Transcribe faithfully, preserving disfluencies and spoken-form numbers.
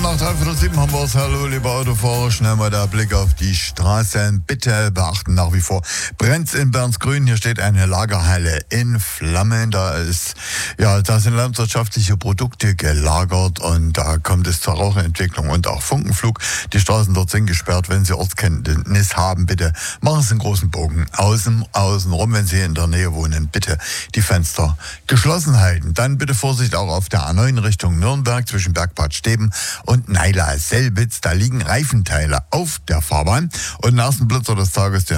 nach drei Viertel sieben haben wir es. Hallo, liebe Autofahrer, schnell mal der Blick auf die Straßen. Bitte beachten nach wie vor, brennt's in Bernsgrün. Hier steht eine Lagerhalle in Flammen. Da ist, ja, da sind landwirtschaftliche Produkte gelagert und da kommt es zur Rauchentwicklung und auch Funkenflug. Die Straßen dort sind gesperrt. Wenn Sie Ortskenntnis haben, bitte machen Sie einen großen Bogen außen, außen rum. Wenn Sie in der Nähe wohnen, bitte die Fenster geschlossen halten. Dann bitte Vorsicht auch auf der A neun Richtung Nürnberg zwischen Bergbad Steben und Naila Selbitz. Da liegen Reifenteile auf der Fahrbahn. Und den ersten Blitzer des Tages, der